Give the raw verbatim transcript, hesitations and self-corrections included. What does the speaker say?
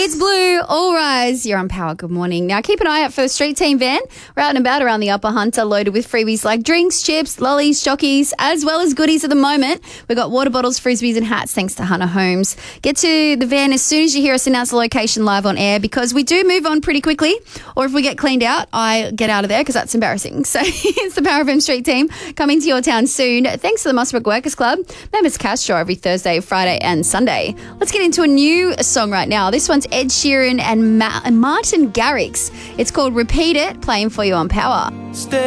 It's Blue. All rise. You're on Power. Good morning. Now, keep an eye out for the street team van. We're out and about around the Upper Hunter, loaded with freebies like drinks, chips, lollies, jockeys, as well as goodies at the moment. We've got water bottles, frisbees and hats thanks to Hunter Homes. Get to the van as soon as you hear us announce the location live on air, because we do move on pretty quickly. Or if we get cleaned out, I get out of there because that's embarrassing. So it's the Power F M Street Team coming to your town soon. Thanks to the Musbrook Workers Club. Members Castro every Thursday, Friday and Sunday. Let's get into a new song right now. This one's Ed Sheeran and, Ma- and Martin Garrix. It's called Repeat It, playing for you on Power. Stay